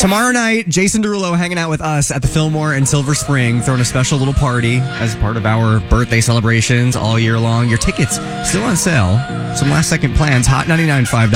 Tomorrow night, Jason Derulo hanging out with us at the Fillmore in Silver Spring, throwing a special little party as part of our birthday celebrations all year long. Your tickets still on sale. Some last second plans, hot 99.5.